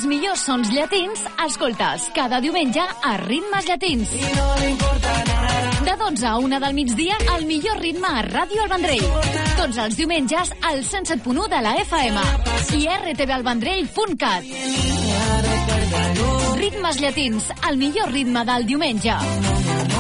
Els millors sons llatins escoltes cada diumenge a Ritmes Llatins. De 12 a 1 del migdia, el millor ritme a Ràdio El Vendrell. Tots els diumenges al 107.1 de la FM i rtvalvendrell.cat. Ritmes Llatins, el millor ritme del diumenge.